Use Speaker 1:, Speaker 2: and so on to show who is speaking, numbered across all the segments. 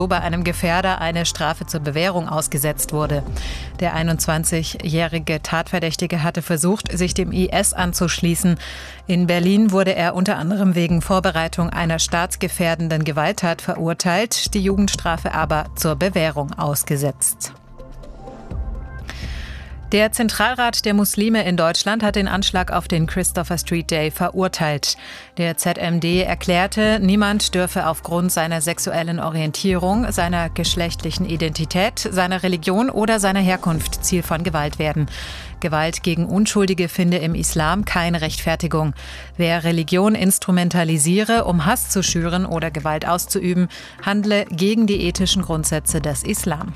Speaker 1: bei einem Gefährder eine Strafe zur Bewährung ausgesetzt wurde. Der 21-jährige Tatverdächtige hatte versucht, sich dem IS anzuschließen. In Berlin wurde er unter anderem wegen Vorbereitung einer staatsgefährdenden Gewalttat verurteilt, die Jugendstrafe aber zur Bewährung ausgesetzt. Der Zentralrat der Muslime in Deutschland hat den Anschlag auf den Christopher Street Day verurteilt. Der ZMD erklärte, niemand dürfe aufgrund seiner sexuellen Orientierung, seiner geschlechtlichen Identität, seiner Religion oder seiner Herkunft Ziel von Gewalt werden. Gewalt gegen Unschuldige finde im Islam keine Rechtfertigung. Wer Religion instrumentalisiere, um Hass zu schüren oder Gewalt auszuüben, handle gegen die ethischen Grundsätze des Islam.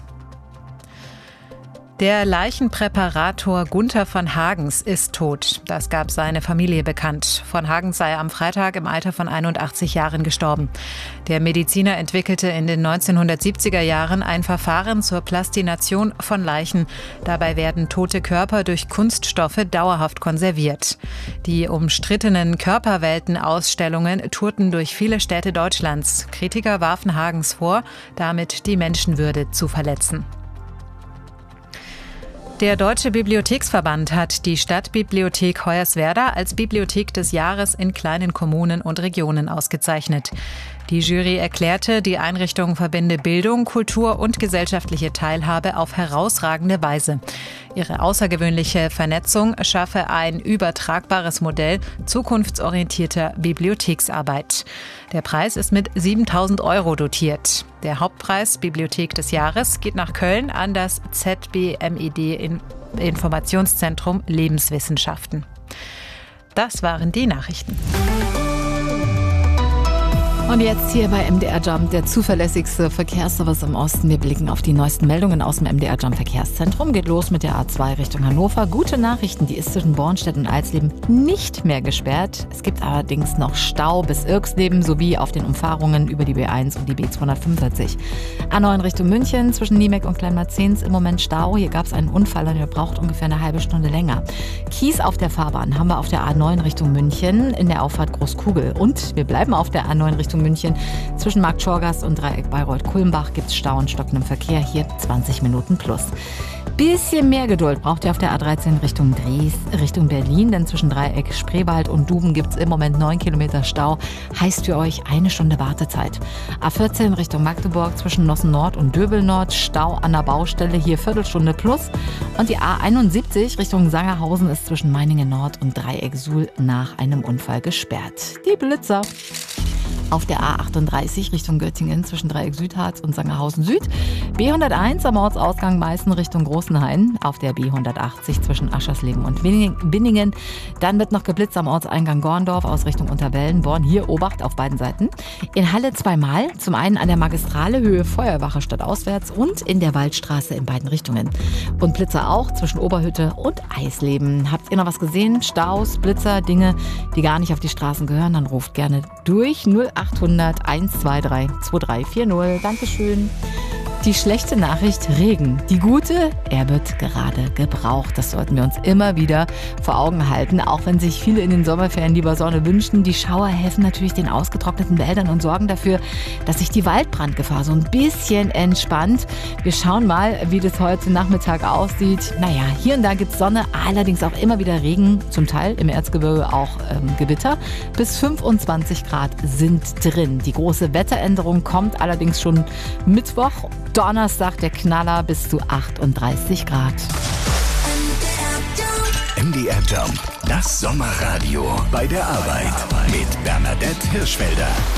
Speaker 1: Der Leichenpräparator Gunther von Hagens ist tot. Das gab seine Familie bekannt. Von Hagens sei am Freitag im Alter von 81 Jahren gestorben. Der Mediziner entwickelte in den 1970er Jahren ein Verfahren zur Plastination von Leichen. Dabei werden tote Körper durch Kunststoffe dauerhaft konserviert. Die umstrittenen Körperwelten-Ausstellungen tourten durch viele Städte Deutschlands. Kritiker warfen Hagens vor, damit die Menschenwürde zu verletzen. Der Deutsche Bibliotheksverband hat die Stadtbibliothek Hoyerswerda als Bibliothek des Jahres in kleinen Kommunen und Regionen ausgezeichnet. Die Jury erklärte, die Einrichtung verbinde Bildung, Kultur und gesellschaftliche Teilhabe auf herausragende Weise. Ihre außergewöhnliche Vernetzung schaffe ein übertragbares Modell zukunftsorientierter Bibliotheksarbeit. Der Preis ist mit 7.000 € dotiert. Der Hauptpreis Bibliothek des Jahres geht nach Köln an das ZBMED Informationszentrum Lebenswissenschaften. Das waren die Nachrichten.
Speaker 2: Und jetzt hier bei MDR Jump, der zuverlässigste Verkehrsservice im Osten. Wir blicken auf die neuesten Meldungen aus dem MDR Jump Verkehrszentrum. Geht los mit der A2 Richtung Hannover. Gute Nachrichten, die ist zwischen Bornstedt und Alsleben nicht mehr gesperrt. Es gibt allerdings noch Stau bis Irksleben sowie auf den Umfahrungen über die B1 und die B245. A9 Richtung München zwischen Niemek und Kleinmarzens im Moment Stau. Hier gab es einen Unfall und der braucht ungefähr eine halbe Stunde länger. Kies auf der Fahrbahn haben wir auf der A9 Richtung München in der Auffahrt Großkugel. Und wir bleiben auf der A9 Richtung München. Zwischen Markt Schorgast und Dreieck Bayreuth-Kulmbach gibt es Stau und stockenden Verkehr. Hier 20 Minuten plus. Bisschen mehr Geduld braucht ihr auf der A13 Richtung Berlin, denn zwischen Dreieck Spreewald und Duben gibt es im Moment 9 Kilometer Stau. Heißt für euch eine Stunde Wartezeit. A14 Richtung Magdeburg zwischen Nossen Nord und Döbel Nord. Stau an der Baustelle, hier Viertelstunde plus. Und die A71 Richtung Sangerhausen ist zwischen Meiningen Nord und Dreieck Suhl nach einem Unfall gesperrt. Die Blitzer. Auf der A38 Richtung Göttingen zwischen Dreieck Südharz und Sangerhausen Süd. B101 am Ortsausgang Meißen Richtung Großenhain. Auf der B180 zwischen Aschersleben und Binningen. Dann wird noch geblitzt am Ortseingang Gorndorf aus Richtung Unterwellenborn. Hier Obacht auf beiden Seiten. In Halle zweimal. Zum einen an der Magistrale Höhe Feuerwache stadtauswärts und in der Waldstraße in beiden Richtungen. Und Blitzer auch zwischen Oberhütte und Eisleben. Habt ihr noch was gesehen? Staus, Blitzer, Dinge, die gar nicht auf die Straßen gehören? Dann ruft gerne durch 0800 123 2340. Dankeschön. Die schlechte Nachricht, Regen. Die gute, er wird gerade gebraucht. Das sollten wir uns immer wieder vor Augen halten. Auch wenn sich viele in den Sommerferien lieber Sonne wünschen. Die Schauer helfen natürlich den ausgetrockneten Wäldern und sorgen dafür, dass sich die Waldbrandgefahr so ein bisschen entspannt. Wir schauen mal, wie das heute Nachmittag aussieht. Naja, hier und da gibt es Sonne, allerdings auch immer wieder Regen. Zum Teil im Erzgebirge auch Gewitter. Bis 25 Grad sind drin. Die große Wetteränderung kommt allerdings schon Mittwoch. Donnerstag der Knaller bis zu 38 Grad.
Speaker 3: MDR Jump, das Sommerradio bei der Arbeit mit Bernadette Hirschfelder.